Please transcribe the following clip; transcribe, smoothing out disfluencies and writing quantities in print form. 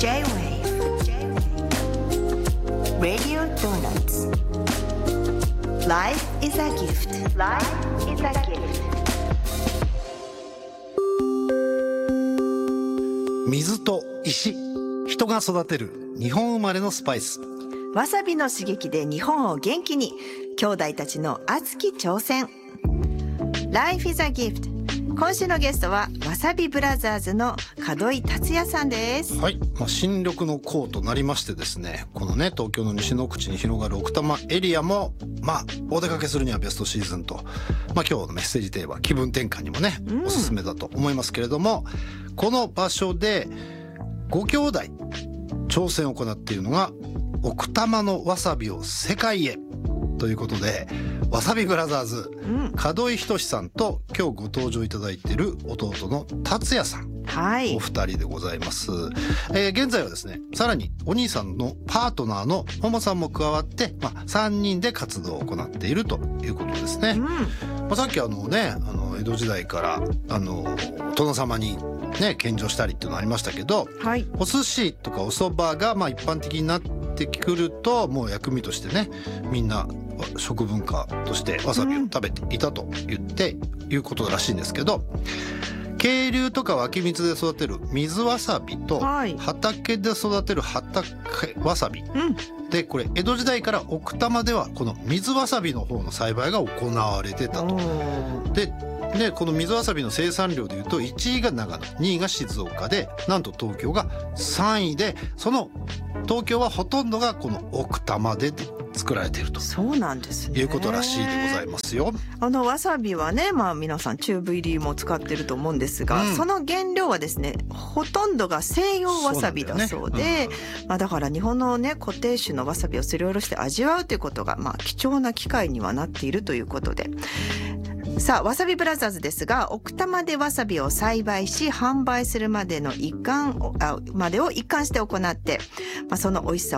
J-Wave Radio Donuts Life is a gift. Life is a gift. 水と石、人が育てる日本生まれのスパイス。 わさびの刺激で日本を元気に、兄弟たちの熱き挑戦。 Life is a gift。 今週のゲストはわさびブラザーズの門井達也さんです。 はい、新緑の候となりましてですね、このね東京の西の口に広がる奥多摩エリアもお出かけするにはベストシーズンと、今日のメッセージテーマ気分転換にもね、おすすめだと思いますけれども、この場所でご兄弟挑戦を行っているのが奥多摩のわさびを世界へということで、わさびブラザーズ、門井仁さんと今日ご登場いただいている弟の達也さん、お二人でございます。現在はですね、さらにお兄さんのパートナーのももさんも加わって、3人で活動を行っているということですね。さっき江戸時代から殿様にね献上したりっていうのありましたけど、お寿司とかお蕎麦が一般的になってくると、もう薬味としてね、みんな食文化としてわさびを食べていたということらしいんですけど、渓流とか湧き水で育てる水わさびと、畑で育てる畑わさび、でこれ江戸時代から奥多摩ではこの水わさびの方の栽培が行われてたと。でこの水わさびの生産量でいうと1位が長野、2位が静岡で、なんと東京が3位で、その東京はほとんどがこの奥多摩で作られていると。 そうなんですね。 いうことらしいでございますよ。 わさびはね、皆さんチューブ入りも使ってると思うんですが、その原料はですね、ほとんどが西洋わさびだそうで、だから日本のね固定種のわさびをすりおろして味わうということが貴重な機会にはなっているということで、さあわさびブラザーズですが、奥多摩でわさびを栽培し販売するまでの一貫して行って、その美味しさ